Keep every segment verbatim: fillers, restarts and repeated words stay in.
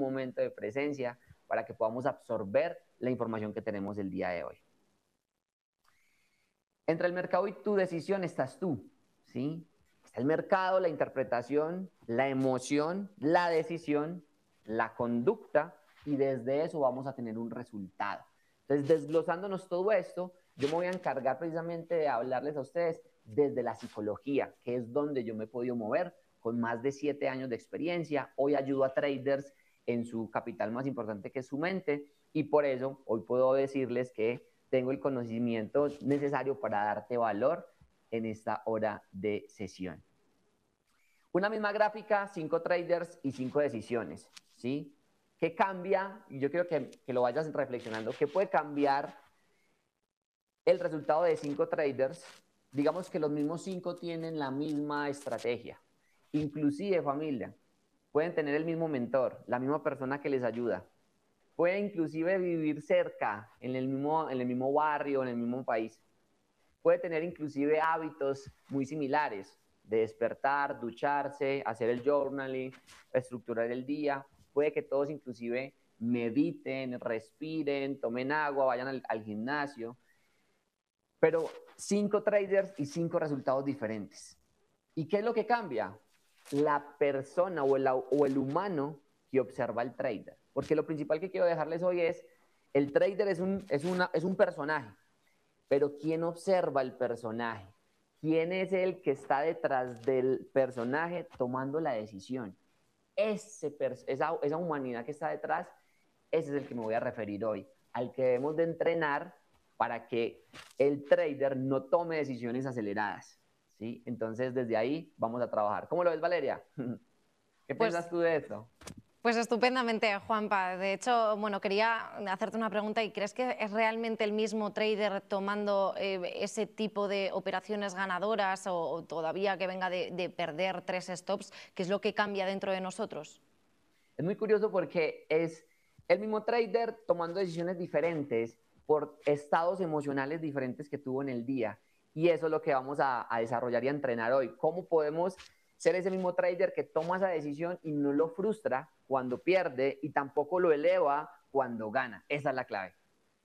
momento de presencia para que podamos absorber la información que tenemos el día de hoy. Entre el mercado y tu decisión estás tú, ¿sí? Está el mercado, la interpretación, la emoción, la decisión, la conducta, y desde eso vamos a tener un resultado. Entonces, desglosándonos todo esto, yo me voy a encargar precisamente de hablarles a ustedes desde la psicología, que es donde yo me he podido mover con más de siete años de experiencia. Hoy ayudo a traders en su capital más importante, que es su mente, y por eso hoy puedo decirles que tengo el conocimiento necesario para darte valor en esta hora de sesión. Una misma gráfica, cinco traders y cinco decisiones, ¿sí? ¿Qué cambia? Y yo quiero que, que lo vayas reflexionando. ¿Qué puede cambiar el resultado de cinco traders? Digamos que los mismos cinco tienen la misma estrategia. Inclusive, familia, pueden tener el mismo mentor, la misma persona que les ayuda. Pueden inclusive vivir cerca, en el mismo, en el mismo barrio, en el mismo país. Puede tener inclusive hábitos muy similares, de despertar, ducharse, hacer el journaling, estructurar el día. Puede que todos inclusive mediten, respiren, tomen agua, vayan al, al gimnasio. Pero cinco traders y cinco resultados diferentes. ¿Y qué es lo que cambia? La persona o el, o el humano que observa al trader. Porque lo principal que quiero dejarles hoy es, el trader es un, es una, es un personaje, pero ¿quién observa el personaje? ¿Quién es el que está detrás del personaje tomando la decisión? Ese, esa, esa humanidad que está detrás, ese es el que me voy a referir hoy, al que debemos de entrenar para que el trader no tome decisiones aceleradas, ¿sí? Entonces, desde ahí vamos a trabajar. ¿Cómo lo ves, Valeria? ¿Qué Pues, piensas tú de esto? Pues estupendamente, Juanpa. De hecho, bueno, quería hacerte una pregunta. ¿Y crees que es realmente el mismo trader tomando eh, ese tipo de operaciones ganadoras o, o todavía que venga de, de perder tres stops? ¿Qué es lo que cambia dentro de nosotros? Es muy curioso porque es el mismo trader tomando decisiones diferentes por estados emocionales diferentes que tuvo en el día. Y eso es lo que vamos a, a desarrollar y a entrenar hoy. ¿Cómo podemos ser ese mismo trader que toma esa decisión y no lo frustra cuando pierde y tampoco lo eleva cuando gana? Esa es la clave.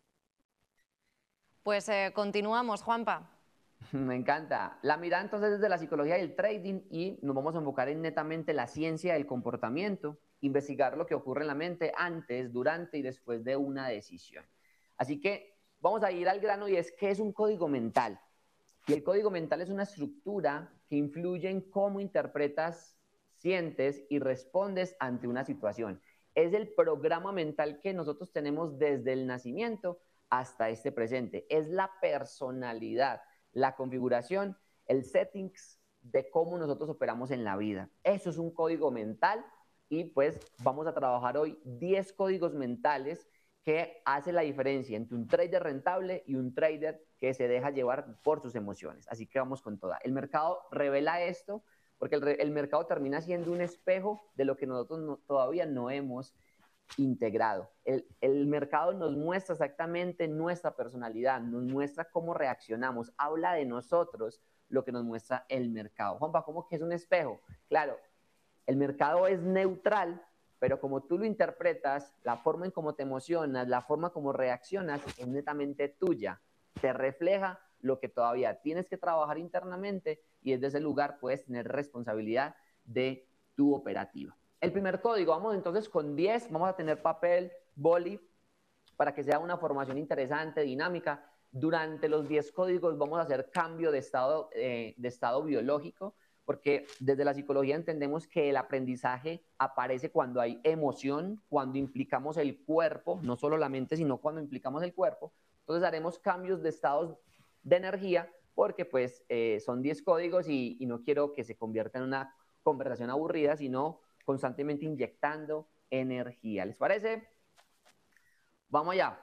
Pues eh, continuamos, Juanpa. Me encanta. La mirada entonces es de la psicología del trading y nos vamos a enfocar en netamente la ciencia del comportamiento, investigar lo que ocurre en la mente antes, durante y después de una decisión. Así que vamos a ir al grano, y es ¿qué es un código mental? Y el código mental es una estructura que influye en cómo interpretas, sientes y respondes ante una situación. Es el programa mental que nosotros tenemos desde el nacimiento hasta este presente. Es la personalidad, la configuración, el settings de cómo nosotros operamos en la vida. Eso es un código mental, y pues vamos a trabajar hoy diez códigos mentales que hacen la diferencia entre un trader rentable y un trader que se deja llevar por sus emociones. Así que vamos con toda. El mercado revela esto porque el, el mercado termina siendo un espejo de lo que nosotros no, todavía no hemos integrado. El, el mercado nos muestra exactamente nuestra personalidad, nos muestra cómo reaccionamos, habla de nosotros lo que nos muestra el mercado. Juanpa, ¿cómo que es un espejo? Claro, el mercado es neutral, pero como tú lo interpretas, la forma en cómo te emocionas, la forma como reaccionas es netamente tuya. Te refleja lo que todavía tienes que trabajar internamente, y desde ese lugar puedes tener responsabilidad de tu operativa. El primer código, vamos entonces con diez, vamos a tener papel, boli, para que sea una formación interesante, dinámica. Durante los diez códigos vamos a hacer cambio de estado, eh, de estado biológico, porque desde la psicología entendemos que el aprendizaje aparece cuando hay emoción, cuando implicamos el cuerpo, no solo la mente, sino cuando implicamos el cuerpo. Entonces haremos cambios de estados de energía, porque pues eh, son diez códigos y, y no quiero que se convierta en una conversación aburrida, sino constantemente inyectando energía. ¿Les parece? Vamos allá.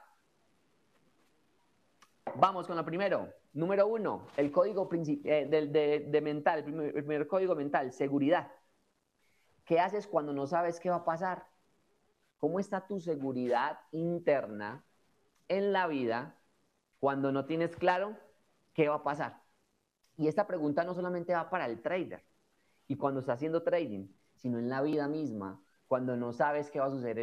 Vamos con lo primero. Número uno, el código eh, de, de, de mental, el primer, el primer código mental, seguridad. ¿Qué haces cuando no sabes qué va a pasar? ¿Cómo está tu seguridad interna en la vida cuando no tienes claro qué va a pasar? Y esta pregunta no solamente va para el trader y cuando está haciendo trading, sino en la vida misma, cuando no sabes qué va a suceder